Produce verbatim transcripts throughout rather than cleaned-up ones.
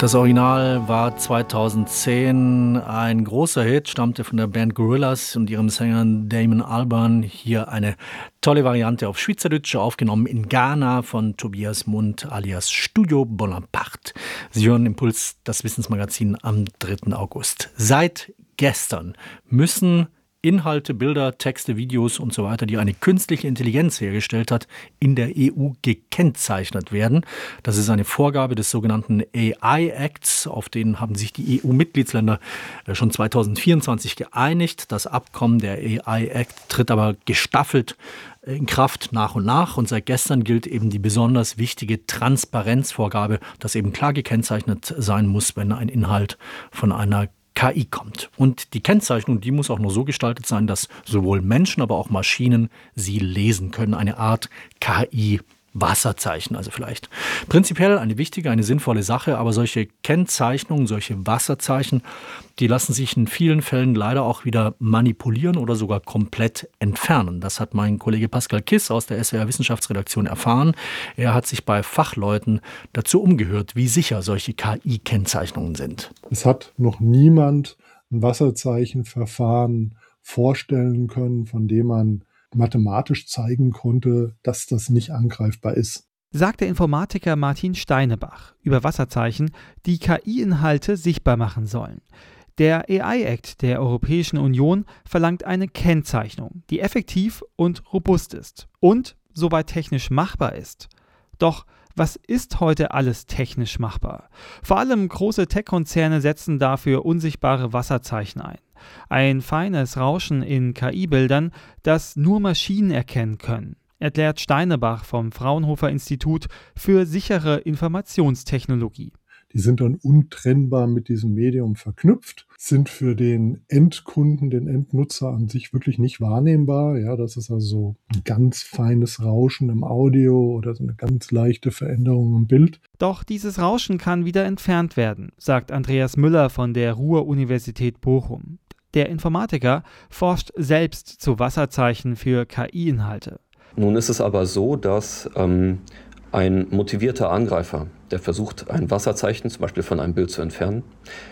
Das Original war zweitausendzehn ein großer Hit, stammte von der Band Gorillaz und ihrem Sänger Damon Albarn. Hier eine tolle Variante auf Schweizerdeutsch, aufgenommen in Ghana von Tobias Mund alias Studio Bonaparte. Sie hören Impuls, das Wissensmagazin am dritten August. Seit gestern müssen Inhalte, Bilder, Texte, Videos und so weiter, die eine künstliche Intelligenz hergestellt hat, in der E U gekennzeichnet werden. Das ist eine Vorgabe des sogenannten A I-Acts, auf den haben sich die E U-Mitgliedsländer schon zweitausendvierundzwanzig geeinigt. Das Abkommen der A I-Act tritt aber gestaffelt in Kraft nach und nach und seit gestern gilt eben die besonders wichtige Transparenzvorgabe, dass eben klar gekennzeichnet sein muss, wenn ein Inhalt von einer K I kommt. Und die Kennzeichnung, die muss auch nur so gestaltet sein, dass sowohl Menschen, aber auch Maschinen sie lesen können. Eine Art K I-Wasserzeichen also vielleicht. Prinzipiell eine wichtige, eine sinnvolle Sache, aber solche Kennzeichnungen, solche Wasserzeichen, die lassen sich in vielen Fällen leider auch wieder manipulieren oder sogar komplett entfernen. Das hat mein Kollege Pascal Kiss aus der S W R-Wissenschaftsredaktion erfahren. Er hat sich bei Fachleuten dazu umgehört, wie sicher solche K I-Kennzeichnungen sind. Es hat noch niemand ein Wasserzeichenverfahren vorstellen können, von dem man mathematisch zeigen konnte, dass das nicht angreifbar ist. Sagt der Informatiker Martin Steinebach über Wasserzeichen, die K I-Inhalte sichtbar machen sollen. Der A I-Act der Europäischen Union verlangt eine Kennzeichnung, die effektiv und robust ist und soweit technisch machbar ist. Doch was ist heute alles technisch machbar? Vor allem große Tech-Konzerne setzen dafür unsichtbare Wasserzeichen ein. Ein feines Rauschen in K I-Bildern, das nur Maschinen erkennen können, erklärt Steinebach vom Fraunhofer Institut für sichere Informationstechnologie. Die sind dann untrennbar mit diesem Medium verknüpft, sind für den Endkunden, den Endnutzer an sich wirklich nicht wahrnehmbar. Ja, das ist also ein ganz feines Rauschen im Audio oder so eine ganz leichte Veränderung im Bild. Doch dieses Rauschen kann wieder entfernt werden, sagt Andreas Müller von der Ruhr-Universität Bochum. Der Informatiker forscht selbst zu Wasserzeichen für K I-Inhalte. Nun ist es aber so, dass ähm, ein motivierter Angreifer, der versucht, ein Wasserzeichen zum Beispiel von einem Bild zu entfernen,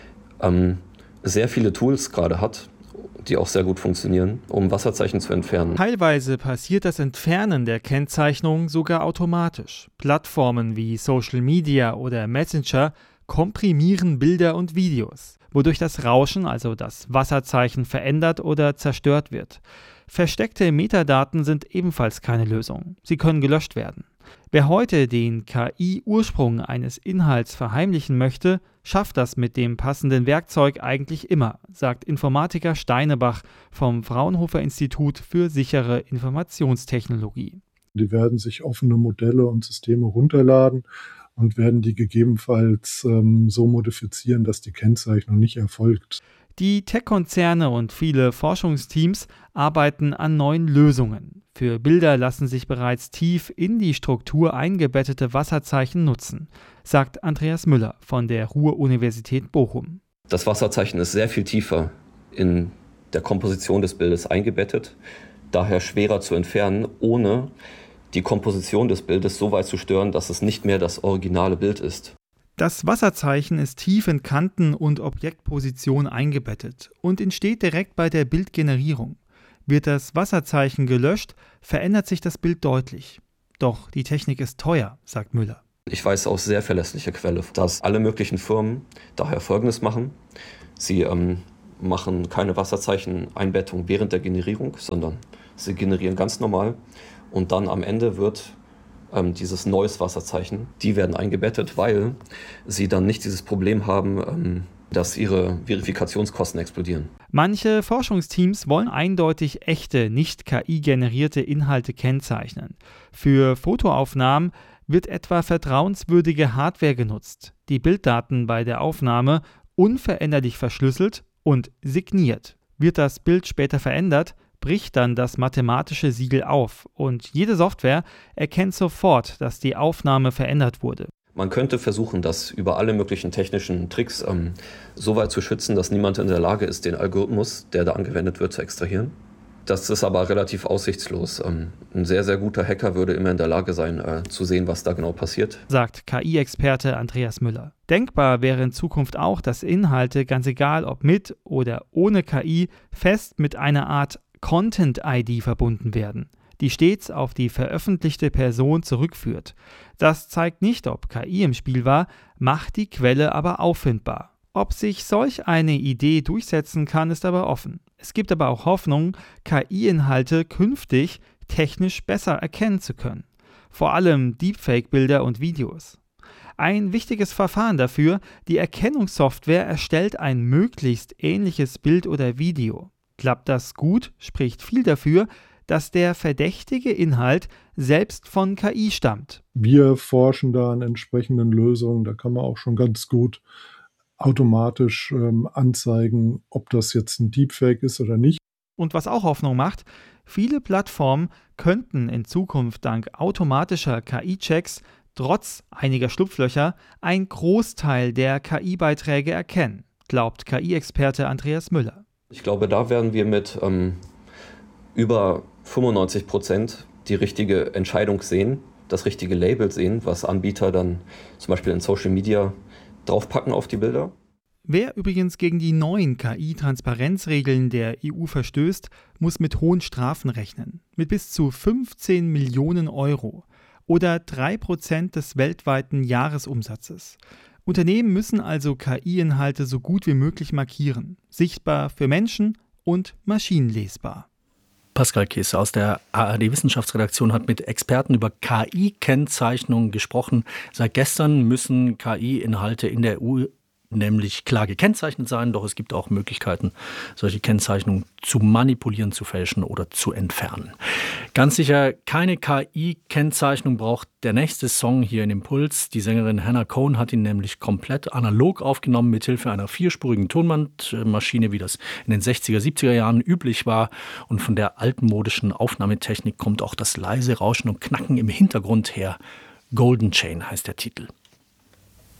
ähm, sehr viele Tools gerade hat, die auch sehr gut funktionieren, um Wasserzeichen zu entfernen. Teilweise passiert das Entfernen der Kennzeichnung sogar automatisch. Plattformen wie Social Media oder Messenger komprimieren Bilder und Videos, wodurch das Rauschen, also das Wasserzeichen, verändert oder zerstört wird. Versteckte Metadaten sind ebenfalls keine Lösung. Sie können gelöscht werden. Wer heute den K I-Ursprung eines Inhalts verheimlichen möchte, schafft das mit dem passenden Werkzeug eigentlich immer, sagt Informatiker Steinebach vom Fraunhofer Institut für sichere Informationstechnologie. Die werden sich offene Modelle und Systeme runterladen und werden die gegebenenfalls ähm, so modifizieren, dass die Kennzeichnung nicht erfolgt. Die Tech-Konzerne und viele Forschungsteams arbeiten an neuen Lösungen. Für Bilder lassen sich bereits tief in die Struktur eingebettete Wasserzeichen nutzen, sagt Andreas Müller von der Ruhr-Universität Bochum. Das Wasserzeichen ist sehr viel tiefer in der Komposition des Bildes eingebettet, daher schwerer zu entfernen, ohne die Komposition des Bildes so weit zu stören, dass es nicht mehr das originale Bild ist. Das Wasserzeichen ist tief in Kanten- und Objektposition eingebettet und entsteht direkt bei der Bildgenerierung. Wird das Wasserzeichen gelöscht, verändert sich das Bild deutlich. Doch die Technik ist teuer, sagt Müller. Ich weiß aus sehr verlässlicher Quelle, dass alle möglichen Firmen daher Folgendes machen. Sie ähm, machen keine Wasserzeicheneinbettung während der Generierung, sondern sie generieren ganz normal und dann am Ende wird ähm, dieses neues Wasserzeichen, die werden eingebettet, weil sie dann nicht dieses Problem haben, ähm, dass ihre Verifikationskosten explodieren. Manche Forschungsteams wollen eindeutig echte, nicht K I-generierte Inhalte kennzeichnen. Für Fotoaufnahmen wird etwa vertrauenswürdige Hardware genutzt, die Bilddaten bei der Aufnahme unveränderlich verschlüsselt und signiert. Wird das Bild später verändert, bricht dann das mathematische Siegel auf und jede Software erkennt sofort, dass die Aufnahme verändert wurde. Man könnte versuchen, das über alle möglichen technischen Tricks ähm, so weit zu schützen, dass niemand in der Lage ist, den Algorithmus, der da angewendet wird, zu extrahieren. Das ist aber relativ aussichtslos. Ein sehr, sehr guter Hacker würde immer in der Lage sein, äh, zu sehen, was da genau passiert, sagt K I-Experte Andreas Müller. Denkbar wäre in Zukunft auch, dass Inhalte, ganz egal ob mit oder ohne K I, fest mit einer Art Content-I D verbunden werden, die stets auf die veröffentlichte Person zurückführt. Das zeigt nicht, ob K I im Spiel war, macht die Quelle aber auffindbar. Ob sich solch eine Idee durchsetzen kann, ist aber offen. Es gibt aber auch Hoffnung, K I-Inhalte künftig technisch besser erkennen zu können. Vor allem Deepfake-Bilder und Videos. Ein wichtiges Verfahren dafür: die Erkennungssoftware erstellt ein möglichst ähnliches Bild oder Video. Klappt das gut, spricht viel dafür, dass der verdächtige Inhalt selbst von K I stammt. Wir forschen da an entsprechenden Lösungen. Da kann man auch schon ganz gut automatisch ähm, anzeigen, ob das jetzt ein Deepfake ist oder nicht. Und was auch Hoffnung macht: viele Plattformen könnten in Zukunft dank automatischer K I-Checks trotz einiger Schlupflöcher einen Großteil der K I-Beiträge erkennen, glaubt K I-Experte Andreas Müller. Ich glaube, da werden wir mit ähm, über fünfundneunzig Prozent die richtige Entscheidung sehen, das richtige Label sehen, was Anbieter dann zum Beispiel in Social Media draufpacken auf die Bilder. Wer übrigens gegen die neuen K I-Transparenzregeln der E U verstößt, muss mit hohen Strafen rechnen. Mit bis zu fünfzehn Millionen Euro oder drei Prozent des weltweiten Jahresumsatzes. Unternehmen müssen also K I-Inhalte so gut wie möglich markieren. Sichtbar für Menschen und maschinenlesbar. Pascal Kiss aus der A R D-Wissenschaftsredaktion hat mit Experten über K I-Kennzeichnung gesprochen. Seit gestern müssen K I-Inhalte in der E U nämlich klar gekennzeichnet sein, doch es gibt auch Möglichkeiten, solche Kennzeichnungen zu manipulieren, zu fälschen oder zu entfernen. Ganz sicher keine K I-Kennzeichnung braucht der nächste Song hier in Impuls. Die Sängerin Hannah Cohen hat ihn nämlich komplett analog aufgenommen, mithilfe einer vierspurigen Tonbandmaschine, wie das in den sechziger, siebziger Jahren üblich war. Und von der altmodischen Aufnahmetechnik kommt auch das leise Rauschen und Knacken im Hintergrund her. Golden Chain heißt der Titel.